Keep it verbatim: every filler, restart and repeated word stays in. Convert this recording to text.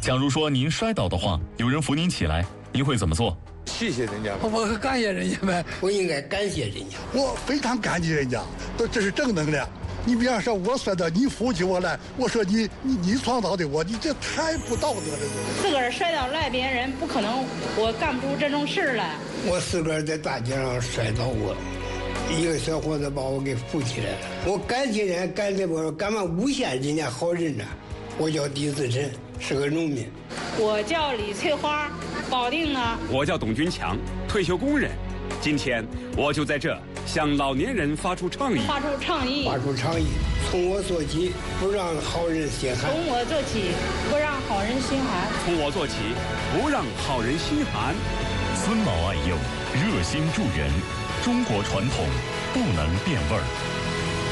假如说您摔倒的话，有人扶您起来，您会怎么做？ 谢谢人家， 我感谢人家呗， 我应该感谢人家， 我非常感激人家，这是正能量。你比方说，我摔倒，你扶起我来，我说你你你创造的我，你这太不道德了。 自个儿摔倒赖别人，不可能，我干不出这种事来。 我自个儿在大街上摔倒过，一个小伙子把我给扶起来了。我感谢人家，感谢我干嘛诬陷人家好人呢？我叫狄自珍，是个农民。 我叫李翠花，保定啊。 我叫董军强，退休工人。今天我就在这向老年人发出倡议， 发出倡议， 发出倡议，从我做起，不让好人心寒。 从我做起，不让好人心寒。 从我做起，不让好人心寒。 尊老爱幼，热心助人，中国传统不能变味儿。